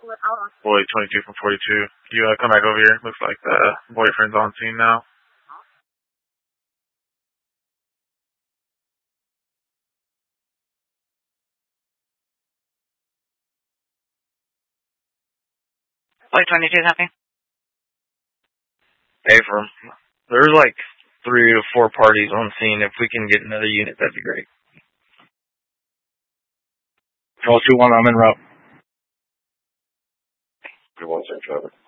Boy 22 from 42. You come back over here. Looks like the boyfriend's on scene now. Boy 22 happy. Hey, there's like 3 to 4 parties on scene. If we can get another unit, that'd be great. Control 2-1, I'm en route. Good one, sir, Trevor.